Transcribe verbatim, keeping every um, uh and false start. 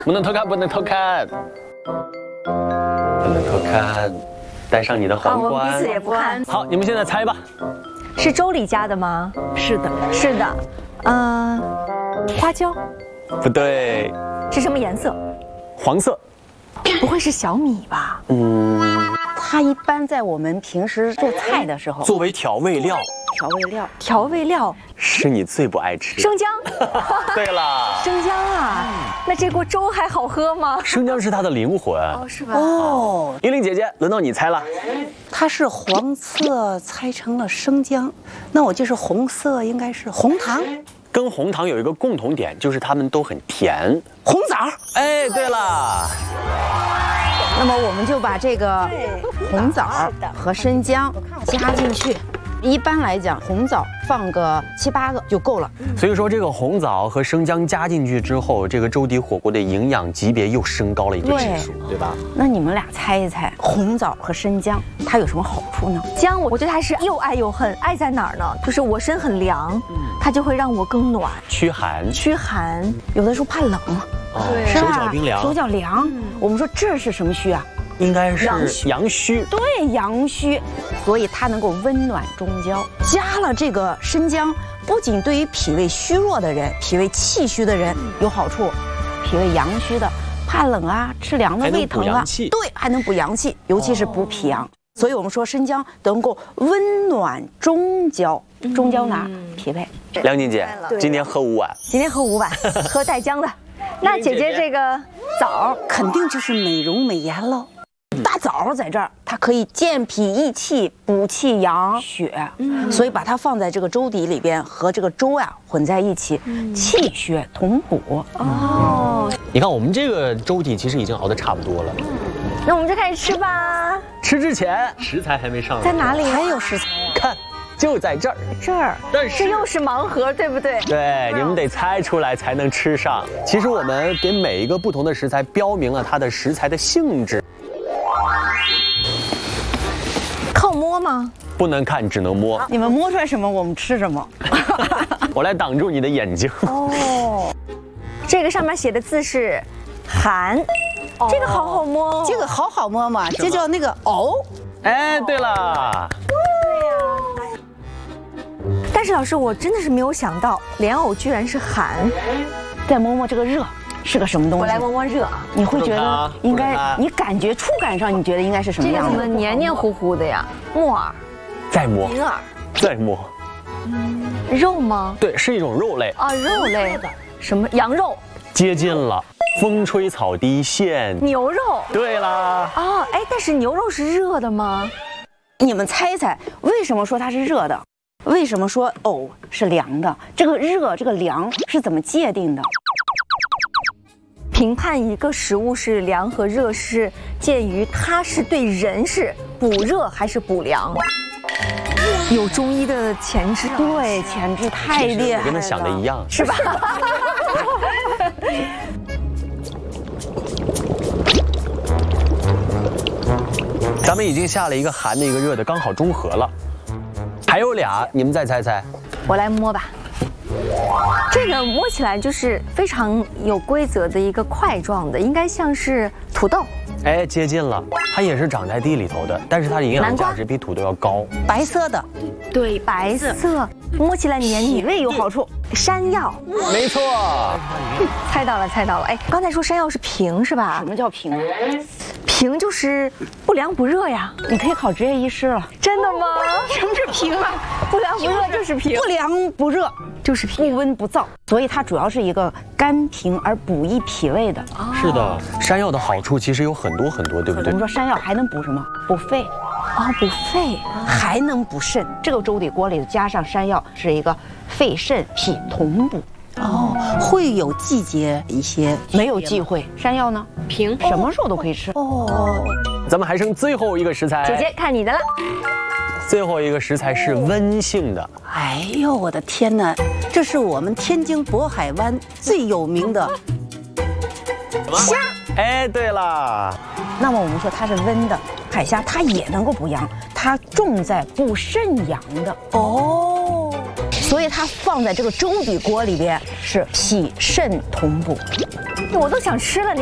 不能偷看，不能偷看，不能偷看，戴上你的皇冠。 我们彼此也不看。 好，你们现在猜吧。 是周礼家的吗？ 是的， 是的。嗯、呃，花椒。 不对。 是什么颜色？ 黄色。 不会是小米吧？ 嗯。 它一般在我们平时做菜的时候， 作为调味料。 调味料， 调味料是你最不爱吃。 生姜。 对了。 生姜啊，那这锅粥还好喝吗？ 生姜是它的灵魂。 哦，是吧？ 哦， 依琳姐姐，轮到你猜了。 它是黄色猜成了生姜，那我就是红色，应该是红糖。 跟红糖有一个共同点，就是它们都很甜。 红枣。 哎，对了。 那么我们就把这个红枣和生姜加进去。一般来讲，红枣放个七八个就够了。 所以说，这个红枣和生姜加进去之后，这个粥底火锅的营养级别又升高了一个指数， 对, 对吧？ 那你们俩猜一猜，红枣和生姜它有什么好处呢？ 姜，我觉得它是又爱又恨。爱在哪儿呢？就是我身很凉，它就会让我更暖， 驱寒。 驱寒， 有的时候怕冷， 对，手脚冰凉， 手脚凉。我们说这是什么虚啊？ 应该是阳虚， 对，阳虚，所以它能够温暖中焦。加了这个生姜，不仅对于脾胃虚弱的人、脾胃气虚的人有好处，脾胃阳虚的怕冷啊、吃凉的、胃疼啊，对，还能补阳气，尤其是补脾阳。所以我们说生姜能够温暖中焦，中焦哪？脾胃。 梁静姐，今天喝五碗， 今天喝五碗，喝带姜的。那姐姐这个枣肯定就是美容美颜喽。大枣在这儿，它可以健脾益气、补气养血，嗯、所以把它放在这个粥底里边，和这个粥啊混在一起，嗯、气血同补。 哦， 你看我们这个粥底其实已经熬得差不多了， 那我们就开始吃吧。 吃之前食材还没上来， 在哪里？ 还有食材啊？ 看，就在这儿。 这儿， 但是这又是盲盒，对不对？ 对，你们得猜出来才能吃上。其实我们给每一个不同的食材标明了它的食材的性质。 靠摸吗？ 不能看，只能摸。 你们摸出来什么，我们吃什么。 我来挡住你的眼睛。 哦，这个上面写的字是寒，哦、这个好好摸， 这个好好摸嘛，这叫那个藕。 哎，对了。 对呀。但是老师，我真的是没有想到，莲藕居然是寒。 再摸摸这个热。是个什么东西？ 我来摸摸热， 你会觉得应该，你感觉触感上你觉得应该是什么样的？ 这个怎么黏黏糊糊的呀？木耳， 再摸， 银耳， 再摸， 嗯，肉吗？ 对，是一种肉类啊，肉类的，什么羊肉？ 接近了，风吹草低见牛肉。 对啦。 哦，哎，但是牛肉是热的吗？ 你们猜一猜，为什么说它是热的？为什么说藕是凉的？这个热，这个凉是怎么界定的？ 评判一个食物是凉和热是鉴于它是对人是补热还是补凉，有中医的前置， 对，前置太厉害了， 我跟他想的一样， 是吧？ 咱们已经下了一个寒的，一个热的，刚好中和了，还有俩，你们再猜猜。 我来摸吧。这个摸起来就是非常有规则的一个块状的，应该像是土豆。 哎，接近了，它也是长在地里头的，但是它的营养价值比土豆要高。 白色的， 对，白色，摸起来黏腻， 胃有好处。 山药， 没错， 猜到了，猜到了。哎，刚才说山药是平是吧？ 什么叫平？ 平就是不凉不热呀。 你可以考职业医师了。 真的吗？ 什么是平啊？ 不凉不热就是平， 不凉不热就是平， 不温不燥，所以它主要是一个甘平而补益脾胃的。 哦、 是的，山药的好处其实有很多很多，对不对？ 我们说山药还能补什么？补肺。 哦，补肺， 还能补肾。这个粥底锅里加上山药，是一个肺肾脾同补。哦，会有季节一些，没有忌讳。山药呢，平，什么时候都可以吃。哦， 咱们还剩最后一个食材， 姐姐看你的了。 最后一个食材是温性的。 哎呦，我的天哪，这是我们天津渤海湾最有名的虾。 哎，对了， 那么我们说它是温的海虾，它也能够补阳，它重在补肾阳的哦。 所以它放在这个粥底锅里边是脾肾同补。 我都想吃了。